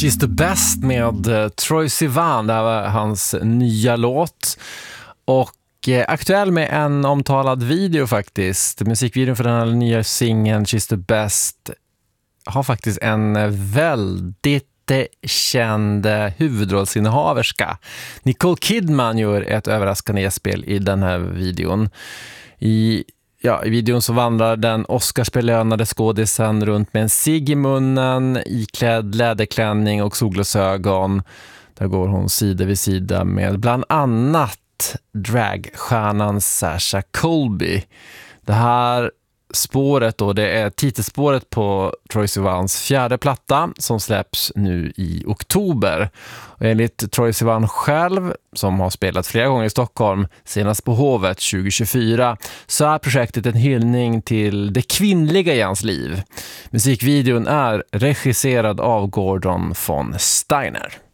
She's the Best med Troye Sivan. Det här var hans nya låt. Och aktuell med en omtalad video faktiskt. Musikvideon för den här nya singeln She's the Best har faktiskt en väldigt känd huvudrollsinnehaverska. Nicole Kidman gör ett överraskande gästspel i den här videon. I videon så vandrar den Oscarsbelönade skådisen runt med en cigg i munnen, iklädd läderklänning och solglasögon. Där går hon sida vid sida med bland annat dragstjärnan Sasha Colby. Det här spåret då, det är titelspåret på Troye Sivans fjärde platta som släpps nu i oktober. Och enligt Troye Sivan själv, som har spelat flera gånger i Stockholm, senast på Hovet 2024, så är projektet en hyllning till det kvinnliga i hans liv. Musikvideon är regisserad av Gordon von Steiner.